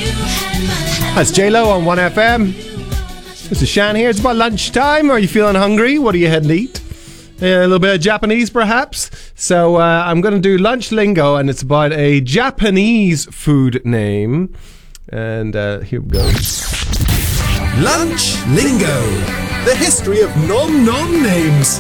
That's J-Lo on 1FM. This is Shan here. It's about lunchtime. Are you feeling hungry? What are you heading to eat? A little bit of Japanese, perhaps. So I'm going to do lunch lingo, and it's about a Japanese food name. And here we go. Lunch lingo. The history of nom-nom names.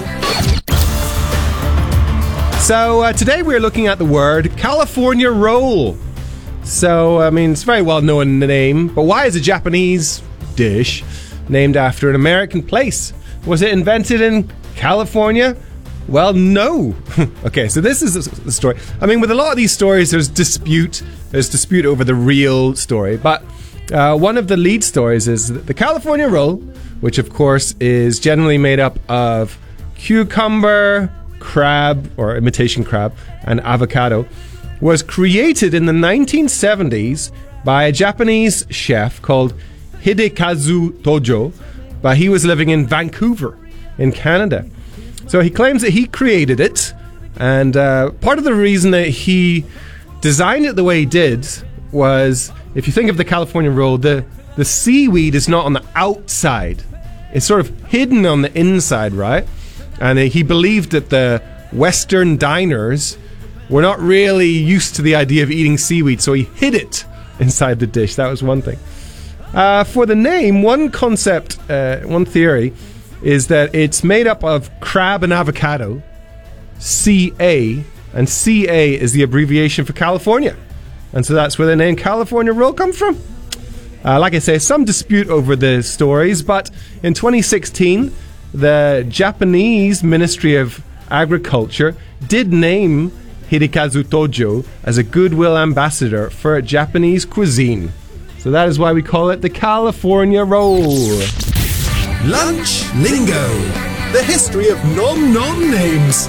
So today we're looking at the word California roll. So, I mean, it's a very well-known name, but why is a Japanese dish named after an American place? Was it invented in California? Well, no. Okay, so this is the story. I mean, with a lot of these stories, there's dispute over the real story, but one of the lead stories is that the California roll, which of course is generally made up of cucumber, crab, or imitation crab, and avocado, was created in the 1970s by a Japanese chef called Hidekazu Tojo, but he was living in Vancouver, in Canada. So he claims that he created it, and part of the reason that he designed it the way he did was, if you think of the California roll, the seaweed is not on the outside. It's sort of hidden on the inside, right? And he believed that the Western diners were not really used to the idea of eating seaweed, so he hid it inside the dish. That was one thing. For the name, one concept, one theory, is that it's made up of crab and avocado, CA, and CA is the abbreviation for California. And so that's where the name California roll comes from. Like I say, some dispute over the stories, but in 2016, the Japanese Ministry of Agriculture did name Hidekazu Tojo as a goodwill ambassador for Japanese cuisine. So that is why we call it the California roll. Lunch lingo. The history of nom-nom names.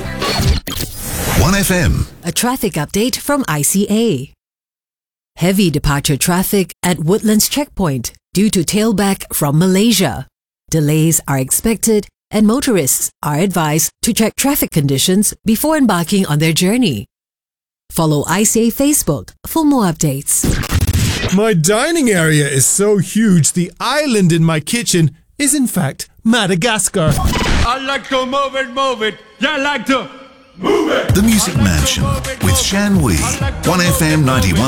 1FM. A traffic update from ICA. Heavy departure traffic at Woodlands Checkpoint due to tailback from Malaysia. Delays are expected, and motorists are advised to check traffic conditions before embarking on their journey. Follow ICA Facebook for more updates. My dining area is so huge, the island in my kitchen is in fact Madagascar. I like to move it. You like to move it. The Music Mansion with Shan Wee. 1FM 91.